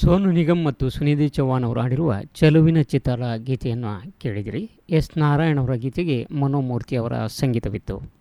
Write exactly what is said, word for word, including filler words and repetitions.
ಸೋನು ನಿಗಮ್ ಮತ್ತು ಸುನಿಧಿ ಚೌಹಾಣ್ ಅವರು ಹಾಡಿರುವ ಚೆಲುವಿನ ಚಿತ್ರದ ಗೀತೆಯನ್ನು ಕೇಳಿದಿರಿ. ಎಸ್ ನಾರಾಯಣ್ ಅವರ ಗೀತೆಗೆ ಮನೋಮೂರ್ತಿ ಅವರ ಸಂಗೀತವಿತ್ತು.